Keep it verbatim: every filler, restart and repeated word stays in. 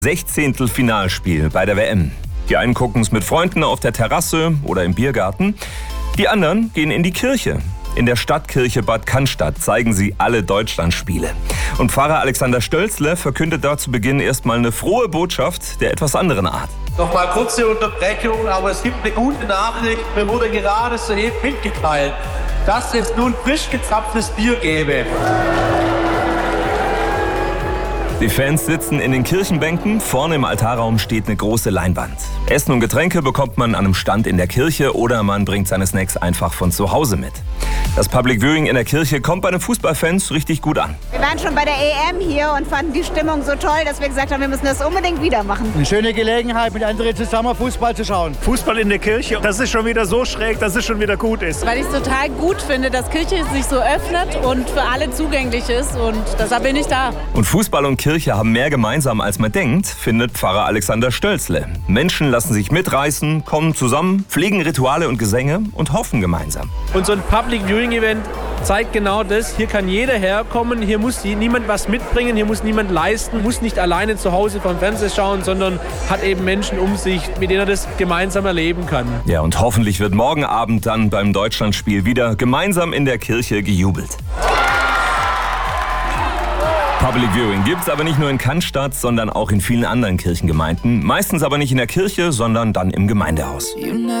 Sechzehntelfinalspiel bei der W M. Die einen gucken es mit Freunden auf der Terrasse oder im Biergarten. Die anderen gehen in die Kirche. In der Stadtkirche Bad Cannstatt zeigen sie alle Deutschlandspiele. Und Pfarrer Alexander Stölzle verkündet da zu Beginn erstmal eine frohe Botschaft der etwas anderen Art. Nochmal kurze Unterbrechung, aber es gibt eine gute Nachricht. Mir wurde gerade soeben mitgeteilt, dass es nun frisch gezapftes Bier gäbe. Die Fans sitzen in den Kirchenbänken, vorne im Altarraum steht eine große Leinwand. Essen und Getränke bekommt man an einem Stand in der Kirche oder man bringt seine Snacks einfach von zu Hause mit. Das Public Viewing in der Kirche kommt bei den Fußballfans richtig gut an. Wir waren schon bei der E M hier und fanden die Stimmung so toll, dass wir gesagt haben, wir müssen das unbedingt wieder machen. Eine schöne Gelegenheit, mit anderen zusammen Fußball zu schauen. Fußball in der Kirche, das ist schon wieder so schräg, dass es schon wieder gut ist. Weil ich es total gut finde, dass Kirche sich so öffnet und für alle zugänglich ist und deshalb bin ich da. Und Fußball und Kirche haben mehr gemeinsam, als man denkt, findet Pfarrer Alexander Stölzle. Menschen lassen sich mitreißen, kommen zusammen, pflegen Rituale und Gesänge und hoffen gemeinsam. Und so ein Public Viewing Event zeigt genau das. Hier kann jeder herkommen, hier muss niemand was mitbringen, hier muss niemand leisten, muss nicht alleine zu Hause vom Fernseher schauen, sondern hat eben Menschen um sich, mit denen er das gemeinsam erleben kann. Ja, und hoffentlich wird morgen Abend dann beim Deutschlandspiel wieder gemeinsam in der Kirche gejubelt. Public Viewing gibt's aber nicht nur in Cannstatt, sondern auch in vielen anderen Kirchengemeinden. Meistens aber nicht in der Kirche, sondern dann im Gemeindehaus.